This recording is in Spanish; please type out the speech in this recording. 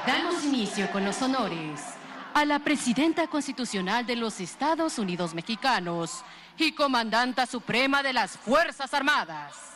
Damos inicio con los honores a la Presidenta Constitucional de los Estados Unidos Mexicanos y Comandanta Suprema de las Fuerzas Armadas.